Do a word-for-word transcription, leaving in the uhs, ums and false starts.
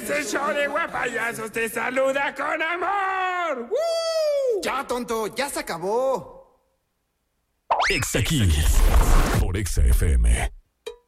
el show de Guapayazos te saluda con amor. ¡Woo! Ya, tonto, ya se acabó. Exa Kids por Exa F M.